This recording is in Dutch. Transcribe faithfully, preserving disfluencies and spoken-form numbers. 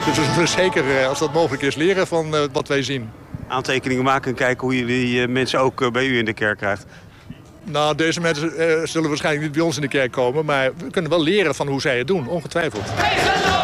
Dus we zullen zeker, als dat mogelijk is, leren van uh, wat wij zien. Aantekeningen maken en kijken hoe je die uh, mensen ook uh, bij u in de kerk krijgt. Nou, deze mensen uh, zullen waarschijnlijk niet bij ons in de kerk komen, maar we kunnen wel leren van hoe zij het doen, ongetwijfeld.